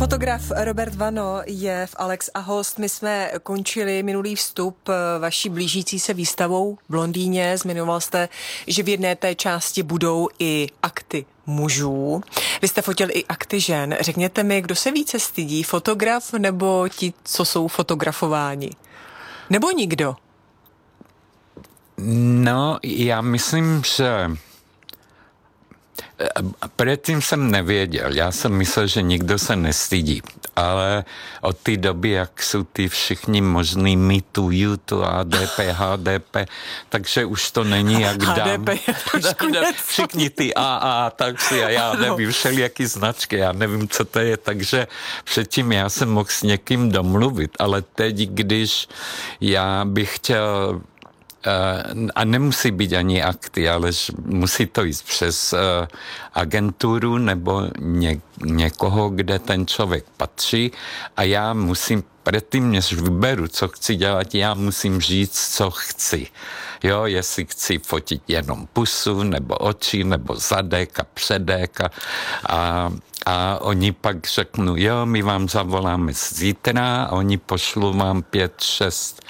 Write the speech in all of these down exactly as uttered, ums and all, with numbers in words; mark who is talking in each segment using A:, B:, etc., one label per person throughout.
A: Fotograf Robert Vano je v Alex a host. My jsme končili minulý vstup vaší blížící se výstavou v Londýně. Zmiňoval jste, že v jedné té části budou i akty mužů. Vy jste fotil i akty žen. Řekněte mi, kdo se více stydí, fotograf nebo ti, co jsou fotografováni? Nebo nikdo?
B: No, já myslím, že předtím jsem nevěděl. Já jsem myslel, že nikdo se nestydí. Ale od té doby, jak jsou ty všichni možný mýtu, YouTube, A D P, H D P, takže už to není jak dám.
A: H D P je trošku něco.
B: Všichni ty A A, tak si a já nevím, všelijaký značky, já nevím, co to je, takže předtím já jsem mohl s někým domluvit, ale teď, když já bych chtěl a nemusí být ani akty, ale musí to jít přes agenturu nebo ně, někoho, kde ten člověk patří a já musím, předtím, než vyberu, co chci dělat, já musím říct, co chci. Jo, jestli chci fotit jenom pusu, nebo oči, nebo zadek a předek a, a, a oni pak řeknou, jo, my vám zavoláme zítra a oni pošlou vám pět, šest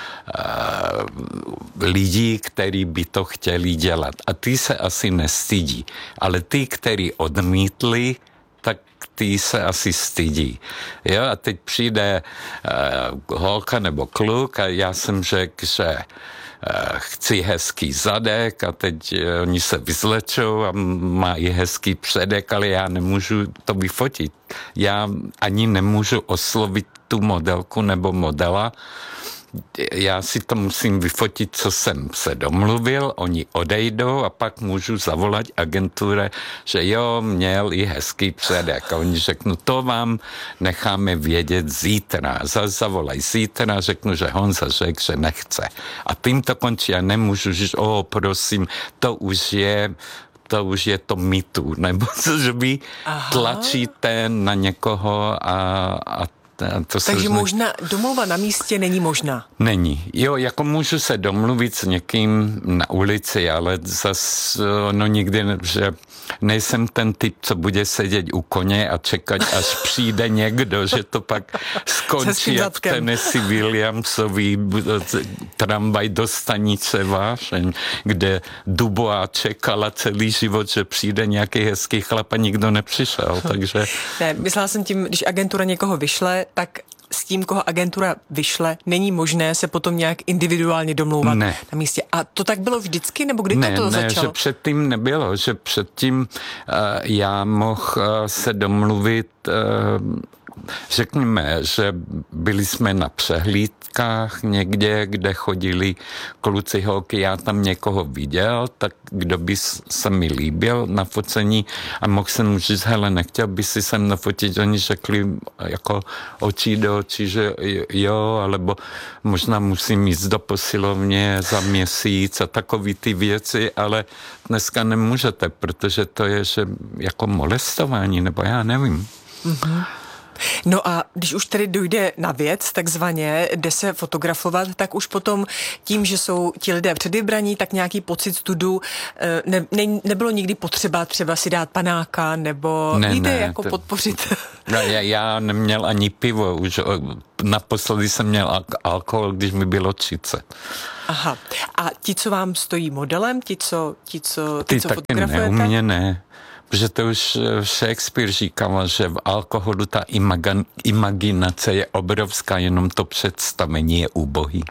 B: lidí, kteří by to chtěli dělat. A ty se asi nestydí. Ale ty, kteří odmítli, tak ty se asi stydí. Jo, a teď přijde uh, holka nebo kluk a já jsem řekl, že uh, chci hezký zadek a teď uh, oni se vyzlečou a mají hezký předek, ale já nemůžu to vyfotit. Já ani nemůžu oslovit tu modelku nebo modela. Já si to musím vyfotit, co jsem se domluvil, oni odejdou a pak můžu zavolat agentuře, že jo, měl i hezký předek. A oni řeknou, to vám necháme vědět zítra. Zase zavolaj zítra, řeknu, že Honza řekl, že nechce. A tím to končí, já nemůžu říct, o, prosím, to už je to už je to mýtu, nebo že vy Aha. tlačíte na někoho a, a To
A: Takže zna... možná domluva na místě není možná.
B: Není. Jo, jako můžu se domluvit s někým na ulici, ale zas no nikdy, že nejsem ten typ, co bude sedět u koně a čekat, až přijde někdo, že to pak skončí jak v Tennessee Williamsovi tramvaj do stanice Vášeň, kde Dubois čekala celý život, že přijde nějaký hezký chlap a nikdo nepřišel, takže...
A: Ne, myslela jsem tím, když agentura někoho vyšle, tak s tím, koho agentura vyšle, není možné se potom nějak individuálně domlouvat ne. na místě. A to tak bylo vždycky, nebo kdy
B: ne,
A: to
B: ne,
A: začalo?
B: Ne, že předtím nebylo, že předtím uh, já mohl uh, se domluvit, uh, řekněme, že byli jsme na přehlídkách někde, kde chodili kluci, holky, já tam někoho viděl, tak kdo by se mi líbil na focení a mohl jsem říct, hele, nechtěl by si sem nafotit, oni řekli jako očí do očí, že jo, alebo možná musím jít do posilovně za měsíc a takový ty věci, ale dneska nemůžete, protože to je, že jako molestování, nebo já nevím.
A: Mhm. No a když už tedy dojde na věc, takzvaně, jde se fotografovat, tak už potom tím, že jsou ti lidé předvybraní, tak nějaký pocit studu ne, ne, nebylo nikdy potřeba třeba si dát panáka, nebo
B: ne,
A: jde
B: ne,
A: jako
B: to,
A: podpořit.
B: Já, já neměl ani pivo, už naposledy jsem měl alkohol, když mi bylo třicet.
A: Aha. A ti, co vám stojí modelem, ti, co, ti, co, ti,
B: ty
A: co
B: taky
A: fotografujete?
B: ne, u mě ne. Protože to už Shakespeare říkal, že v alkoholu ta imag- imaginace je obrovská, jenom to představení je ubohý.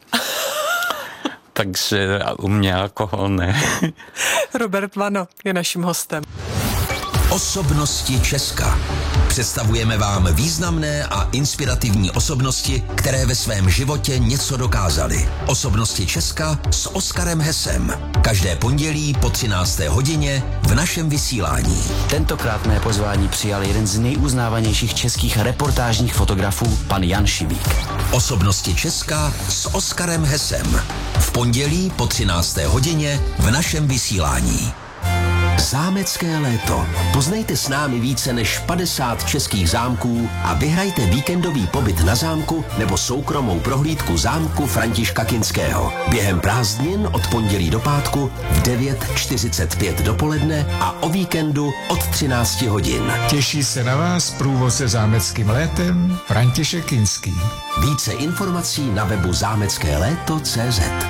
B: Takže u mě alkohol ne.
A: Robert Vano je naším hostem.
C: Osobnosti Česka. Představujeme vám významné a inspirativní osobnosti, které ve svém životě něco dokázaly. Osobnosti Česka s Oskarem Hesem. Každé pondělí po třinácté hodině v našem vysílání.
D: Tentokrát mé pozvání přijal jeden z nejuznávanějších českých reportážních fotografů, pan Jan Šibík.
C: Osobnosti Česka s Oskarem Hesem. V pondělí po třinácté hodině v našem vysílání. Zámecké léto. Poznejte s námi více než padesát českých zámků a vyhrajte víkendový pobyt na zámku nebo soukromou prohlídku zámku Františka Kinského. Během prázdnin od pondělí do pátku v devět čtyřicet pět dopoledne a o víkendu od třináct hodin.
E: Těší se na vás průvodce zámeckým létem František Kinský.
C: Více informací na webu zámecké léto tečka cé zet.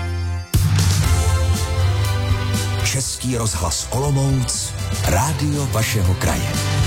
C: Český rozhlas Olomouc, rádio vašeho kraje.